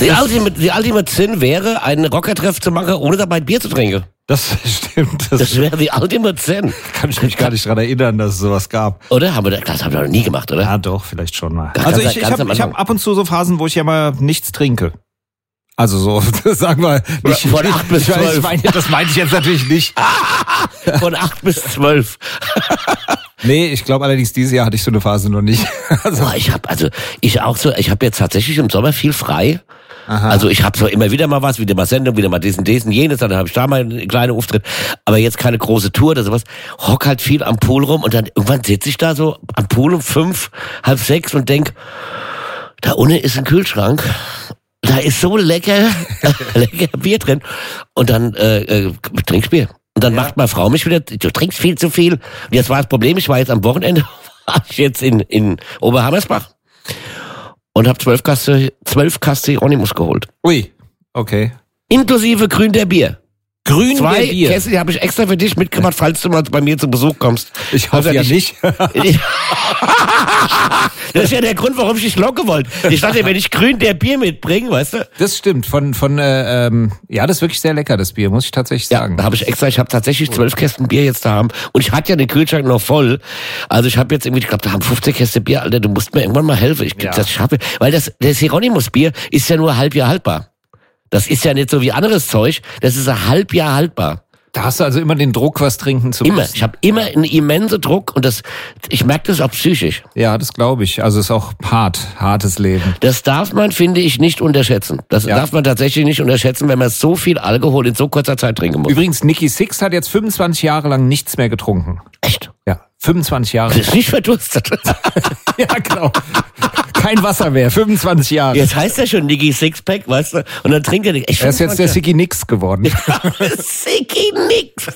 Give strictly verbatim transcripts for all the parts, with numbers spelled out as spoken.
Die Ultimate, die Ultimate Sin wäre, einen Rockertreff zu machen, ohne dabei Bier zu trinken. Das stimmt. Das, das wäre die Ultimate Sin. Kann ich mich gar nicht dran erinnern, dass es sowas gab. Oder? Haben wir das, das haben wir noch nie gemacht, oder? Ja, doch, vielleicht schon mal. Ganz, also ganz, ich, ich ganz habe hab ab und zu so Phasen, wo ich ja mal nichts trinke. Also so, sagen wir nicht. Von acht bis zwölf. Ich meine, das meine ich jetzt natürlich nicht. Von acht bis zwölf. Nee, ich glaube allerdings, dieses Jahr hatte ich so eine Phase noch nicht. Also Boah, ich habe also ich auch so, ich habe jetzt tatsächlich im Sommer viel frei. Aha. Also ich habe so immer wieder mal was, wieder mal Sendung, wieder mal diesen, diesen, jenes, dann habe ich da mal eine kleine Auftritt, aber jetzt keine große Tour oder sowas. Hock halt viel am Pool rum und dann irgendwann sitze ich da so am Pool um fünf, halb sechs und denk, da unten ist ein Kühlschrank, da ist so lecker, lecker Bier drin und dann äh, äh, trinkst Bier. Und dann ja. macht meine Frau mich wieder, du trinkst viel zu viel. Und jetzt war das Problem, ich war jetzt am Wochenende, war ich jetzt in, in Oberhammersbach. Und hab zwölf Kaste, zwölf Kaste Hieronymus geholt. Ui, okay. Inklusive Grün der Bier. Grün Zwei der Bier. Käste, die habe ich extra für dich mitgebracht, falls du mal bei mir zu Besuch kommst. Ich hoffe ja nicht. Das ist ja der Grund, warum ich dich locken wollte. Ich dachte, wenn ich Grün der Bier mitbringe, weißt du? Das stimmt. Von, von, äh, ähm, ja, das ist wirklich sehr lecker, das Bier, muss ich tatsächlich sagen. Ja, da habe ich extra, ich habe tatsächlich zwölf Kästen Bier jetzt da haben. Und ich hatte ja den Kühlschrank noch voll. Also ich habe jetzt irgendwie, ich glaube, da haben fünfzehn Kästen Bier, Alter, du musst mir irgendwann mal helfen. Ich ja. das schaffe. Weil das, das Hieronymus-Bier ist ja nur ein halb Jahr haltbar. Das ist ja nicht so wie anderes Zeug, das ist ein halb Jahr haltbar. Da hast du also immer den Druck, was trinken zu müssen. Immer. Ich habe immer einen immensen Druck und das, ich merke das auch psychisch. Ja, das glaube ich. Also es ist auch hart, hartes Leben. Das darf man, finde ich, nicht unterschätzen. Das ja. darf man tatsächlich nicht unterschätzen, wenn man so viel Alkohol in so kurzer Zeit trinken muss. Übrigens, Nikki Sixx hat jetzt fünfundzwanzig Jahre lang nichts mehr getrunken. Echt? Ja, fünfundzwanzig Jahre. Das ist nicht verdurstet. Ja, genau. Kein Wasser mehr, fünfundzwanzig Jahre. Jetzt heißt er schon Niggi Sixpack, weißt du? Und dann trinkt er nicht. Er ist jetzt der Siggi Nix geworden. Siggi Nix.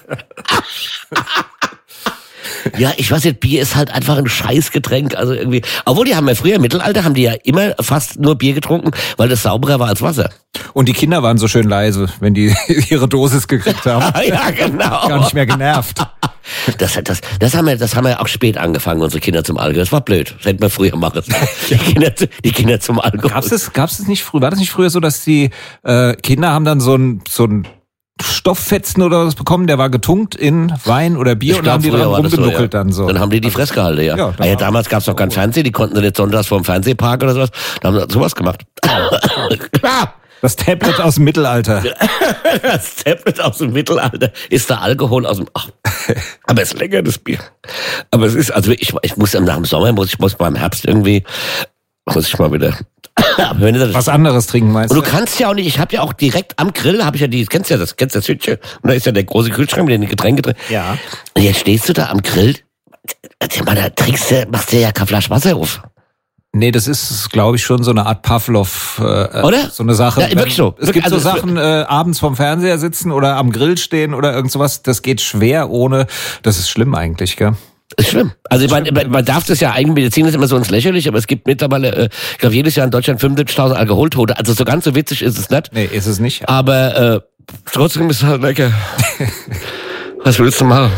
Ja, ich weiß nicht, Bier ist halt einfach ein Scheißgetränk, also irgendwie. Obwohl, die haben ja früher im Mittelalter, haben die ja immer fast nur Bier getrunken, weil das sauberer war als Wasser. Und die Kinder waren so schön leise, wenn die ihre Dosis gekriegt haben. Ja, genau. Gar nicht mehr genervt. Das, das, das haben wir, das haben wir auch spät angefangen, unsere Kinder zum Alkohol. Das war blöd. Das hätten wir früher machen. Die Kinder, die Kinder zum Alkohol. Gab's das, gab's das nicht früher? War das nicht früher so, dass die äh, Kinder haben dann so ein, so ein Stofffetzen oder was bekommen, der war getunkt in Wein oder Bier ich und dann haben die dran rumgenuckelt so, ja. dann so. Dann haben die die Fresse gehalten, ja. ja, ja damals gab's noch kein Fernsehen, die konnten nicht sonntags vor dem Fernsehpark oder sowas. Da haben sie sowas gemacht. Klar. Das Tablet aus dem Mittelalter. Das Tablet aus dem Mittelalter ist der Alkohol aus dem... Ach, aber es ist lecker, das Bier. Aber es ist, also ich, ich muss nach dem Sommer, muss ich muss mal im Herbst irgendwie, muss ich mal wieder... Was anderes trinken, meinst du? Und du kannst ja auch nicht, ich habe ja auch direkt am Grill, habe ich ja die, kennst du ja das, kennst du das Hütchen? Und da ist ja der große Kühlschrank mit den Getränken drin. Ja. Und jetzt stehst du da am Grill, da trinkst du, machst du ja keine Flasche Wasser auf. Nee, das ist, glaube ich, schon so eine Art Pavlov, äh, oder? So eine Sache. Ja, wirklich so. Es gibt also so Sachen, äh, abends vorm Fernseher sitzen oder am Grill stehen oder irgend sowas, das geht schwer ohne, das ist schlimm eigentlich, gell? Ist schlimm. Also ich meine, man darf das ja eigentlich, Medizin ist immer so ins Lächerliche, aber es gibt mittlerweile, äh, ich glaube, jedes Jahr in Deutschland fünfundsiebzigtausend Alkoholtote. Also so ganz so witzig ist es nicht. Nee, ist es nicht. Aber äh, trotzdem ist es halt lecker. Was willst du machen?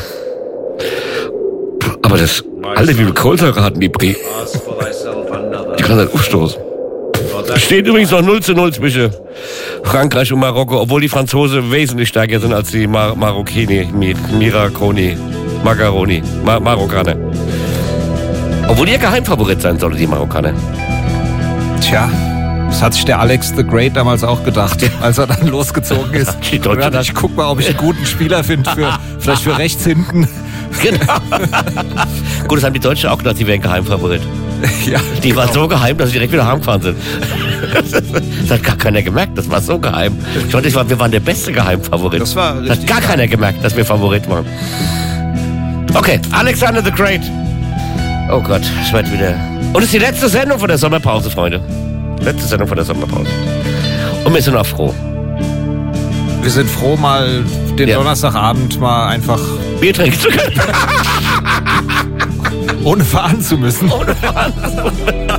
Aber das, Alter, wie viel Kohlensäure hatten die Brie? Die kann halt aufstoßen. Es steht übrigens noch null zu null zwischen Frankreich und Marokko, obwohl die Franzosen wesentlich stärker sind als die Mar- Marokkini, Miraconi, Macaroni, Mar- Marokkaner. Obwohl die ja Geheimfavorit sein sollen, die Marokkaner. Tja, das hat sich der Alex the Great damals auch gedacht, als er dann losgezogen ist. Die Deutschen, ich guck mal, ob ich einen guten Spieler finde, für, vielleicht für rechts hinten. Genau. Gut, das haben die Deutschen auch gedacht, die wären Geheimfavorit. Ja, die genau. waren so geheim, dass sie direkt wieder heimgefahren sind. Das hat gar keiner gemerkt, das war so geheim. Ich fand, wir waren der beste Geheimfavorit. Das war das hat gar keiner gemerkt, dass wir Favorit waren. Okay, Alexander the Great. Oh Gott, es wird wieder... Und es ist die letzte Sendung von der Sommerpause, Freunde. Letzte Sendung von der Sommerpause. Und wir sind auch froh. Wir sind froh, mal den ja. Donnerstagabend mal einfach... Bier trinken zu können. Ohne fahren zu müssen. Ohne fahren zu müssen.